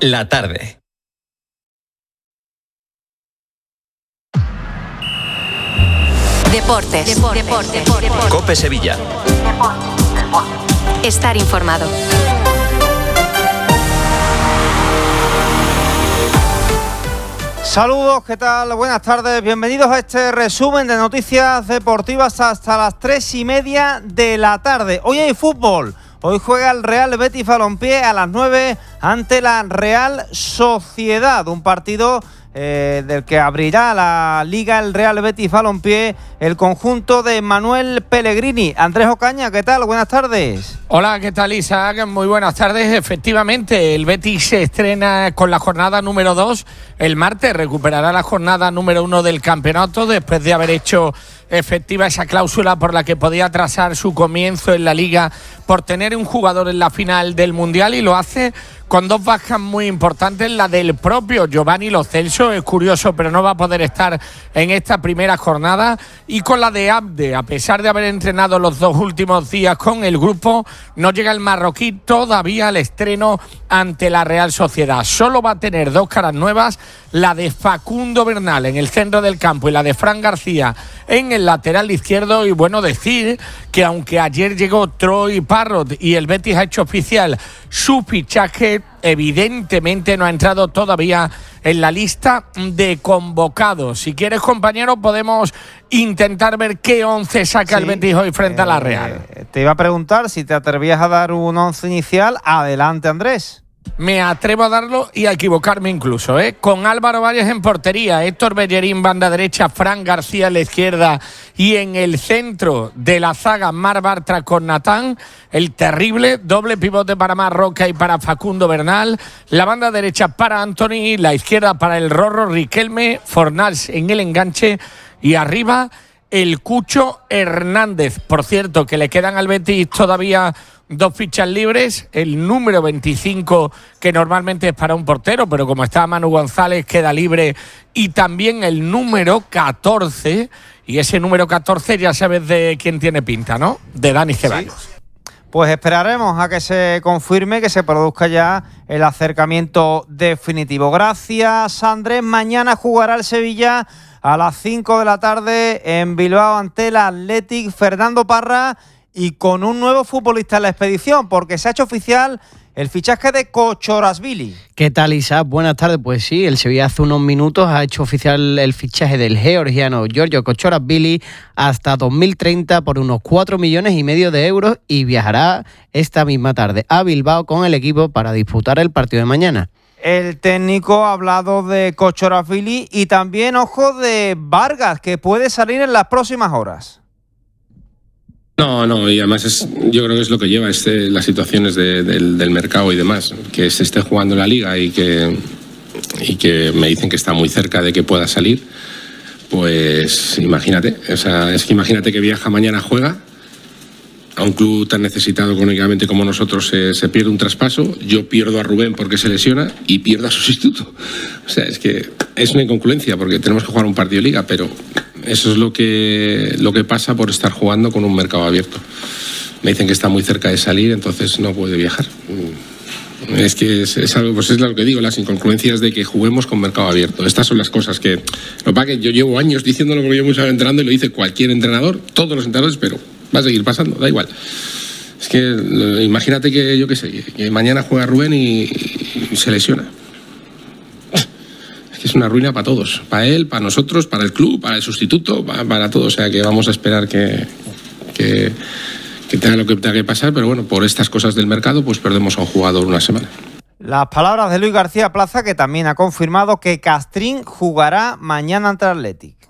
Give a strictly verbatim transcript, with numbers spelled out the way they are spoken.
la tarde. Deportes. Deportes. Deportes. Deportes. COPE Sevilla. Deportes. Deportes. Estar informado. Saludos, ¿qué tal? Buenas tardes, bienvenidos a este resumen de noticias deportivas hasta las tres y media de la tarde. Hoy hay fútbol, hoy juega el Real Betis Balompié a las nueve ante la Real Sociedad, un partido eh, del que abrirá la Liga el Real Betis Balompié, el conjunto de Manuel Pellegrini. Andrés Ocaña, ¿qué tal? Buenas tardes. Hola, ¿qué tal, Isaac? Muy buenas tardes. Efectivamente, el Betis se estrena con la jornada número dos. El martes recuperará la jornada número uno del campeonato después de haber hecho efectiva esa cláusula por la que podía atrasar su comienzo en la Liga por tener un jugador en la final del Mundial, y lo hace con dos bajas muy importantes, la del propio Giovanni Lo Celso, es curioso, pero no va a poder estar en esta primera jornada, y con la de Abde, a pesar de haber entrenado los dos últimos días con el grupo, no llega el marroquí todavía al estreno ante la Real Sociedad. Solo va a tener dos caras nuevas, la de Facundo Bernal en el centro del campo y la de Fran García en el lateral izquierdo. Y bueno, decir que aunque ayer llegó Troy Parrott y el Betis ha hecho oficial su fichaje, evidentemente no ha entrado todavía en la lista de convocados. Si quieres, compañero, podemos intentar ver qué once saca sí, el Betis hoy frente eh, a la Real. Te iba a preguntar si te atrevías a dar un once inicial. Adelante, Andrés. Me atrevo a darlo y a equivocarme incluso, ¿eh? Con Álvaro Valles en portería, Héctor Bellerín banda derecha, Fran García a la izquierda, y en el centro de la zaga Mar Bartra con Natán, el terrible doble pivote para Mar Roca y para Facundo Bernal, la banda derecha para Anthony, la izquierda para el Rorro Riquelme, Fornals en el enganche y arriba el Cucho Hernández. Por cierto, que le quedan al Betis todavía dos fichas libres, el número veinticinco, que normalmente es para un portero, pero como está Manu González queda libre, y también el número catorce, y ese número catorce ya sabes de quién tiene pinta, ¿no? De Dani Ceballos. Sí. Pues esperaremos a que se confirme, que se produzca ya el acercamiento definitivo. Gracias, Andrés. Mañana jugará el Sevilla a las cinco de la tarde en Bilbao ante el Athletic. Fernando Parra, y con un nuevo futbolista en la expedición, porque se ha hecho oficial el fichaje de Kochorashvili. ¿Qué tal, Isaac? Buenas tardes. Pues sí, el Sevilla hace unos minutos ha hecho oficial el fichaje del georgiano Giorgio Kochorashvili hasta dos mil treinta por unos cuatro millones y medio de euros, y viajará esta misma tarde a Bilbao con el equipo para disputar el partido de mañana. El técnico ha hablado de Kochorashvili y también, ojo, de Vargas, que puede salir en las próximas horas. No, no, y además es, yo creo que es lo que lleva este, las situaciones de, del, del mercado y demás, que se esté jugando la Liga y que, y que me dicen que está muy cerca de que pueda salir, pues imagínate, o sea, es que imagínate que viaja mañana, juega a un club tan necesitado económicamente como nosotros, se, se pierde un traspaso, yo pierdo a Rubén porque se lesiona y pierdo a su sustituto. O sea, es que es una incongruencia porque tenemos que jugar un partido de Liga, pero eso es lo que, lo que pasa por estar jugando con un mercado abierto. Me dicen que está muy cerca de salir, entonces no puede viajar. Es que es, es algo, pues es lo que digo, las incongruencias de que juguemos con mercado abierto. Estas son las cosas que... Lo que pasa es que yo llevo años diciéndolo porque yo mucho entrenando y lo dice cualquier entrenador, todos los entrenadores, pero va a seguir pasando, da igual. Es que imagínate que, yo qué sé, que mañana juega Rubén y, y se lesiona. Es que es una ruina para todos, para él, para nosotros, para el club, para el sustituto, para, para todo. O sea que vamos a esperar que, que, que tenga lo que tenga que pasar, pero bueno, por estas cosas del mercado, pues perdemos a un jugador una semana. Las palabras de Luis García Plaza, que también ha confirmado que Castrín jugará mañana ante el Athletic.